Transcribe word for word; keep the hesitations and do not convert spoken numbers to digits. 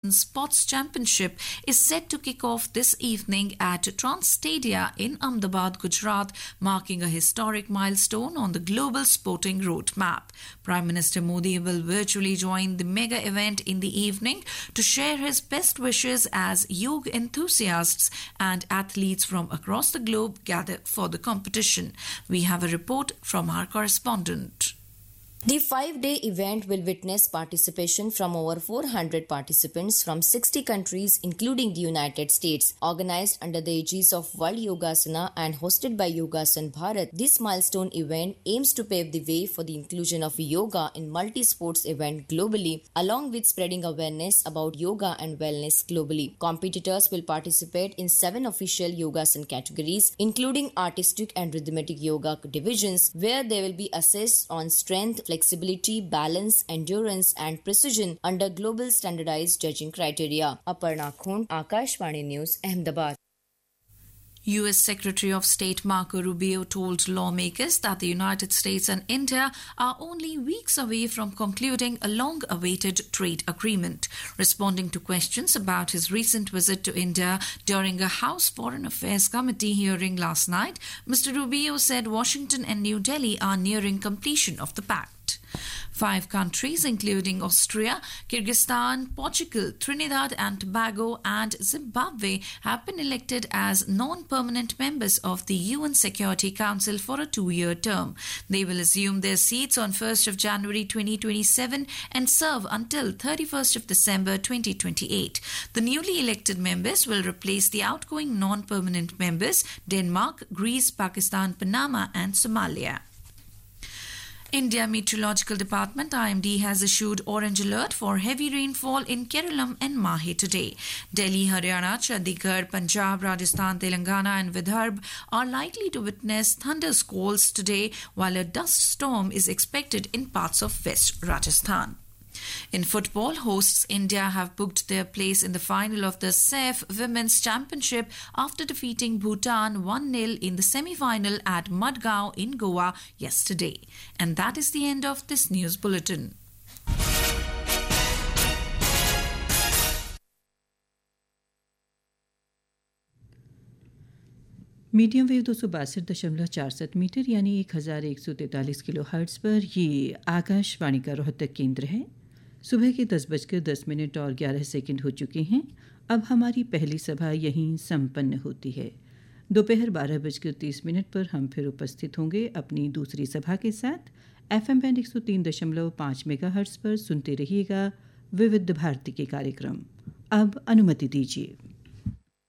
Badminton Sports Championship is set to kick off this evening at Trans Stadia in Ahmedabad, Gujarat, marking a historic milestone on the global sporting roadmap. Prime Minister Modi will virtually join the mega event in the evening to share his best wishes as yoga enthusiasts and athletes from across the globe gather for the competition. We have a report from our correspondent. The five-day event will witness participation from over four hundred participants from sixty countries, including the United States. Organized under the aegis of World Yogasana and hosted by Yogasan Bharat, this milestone event aims to pave the way for the inclusion of yoga in multi-sports event globally, along with spreading awareness about yoga and wellness globally. Competitors will participate in seven official Yogasan categories, including artistic and rhythmic yoga divisions, where they will be assessed on strength, flexibility, balance, endurance, and precision under global standardized judging criteria. Aparna Khund, Akashvani News, Ahmedabad. U S Secretary of State Marco Rubio told lawmakers that the United States and India are only weeks away from concluding a long-awaited trade agreement. Responding to questions about his recent visit to India during a House Foreign Affairs Committee hearing last night, Mister Rubio said Washington and New Delhi are nearing completion of the pact. Five countries, including Austria, Kyrgyzstan, Portugal, Trinidad and Tobago, and Zimbabwe, have been elected as non-permanent members of the U N Security Council for a two-year term. They will assume their seats on first of January twenty twenty-seven and serve until thirty-first of December twenty twenty-eight. The newly elected members will replace the outgoing non-permanent members Denmark, Greece, Pakistan, Panama and Somalia. India Meteorological Department I M D has issued orange alert for heavy rainfall in Kerala and Mahe today. Delhi, Haryana, Chandigarh, Punjab, Rajasthan, Telangana and Vidarbha are likely to witness thunder squalls today, while a dust storm is expected in parts of West Rajasthan. In football, hosts India have booked their place in the final of the S A F Women's Championship after defeating Bhutan one nil in the semi-final at Madgaon in Goa yesterday. And that is the end of this news bulletin. Medium wave दो सौ बासठ दशमलव चार सात metre यानी एक हज़ार एक सौ तैंतालीस किलो हर्ट्ज़ पर ये आकाशवाणी का रोहतक केंद्र है। सुबह के दस बजकर दस मिनट और ग्यारह सेकंड हो चुके हैं। अब हमारी पहली सभा यहीं संपन्न होती है। दोपहर बारह बजकर तीस मिनट पर हम फिर उपस्थित होंगे अपनी दूसरी सभा के साथ। एफएम बैंड एक सौ तीन दशमलव पाँच मेगा हर्ट्ज़ पर सुनते रहिएगा विविध भारती के कार्यक्रम। अब अनुमति दीजिए।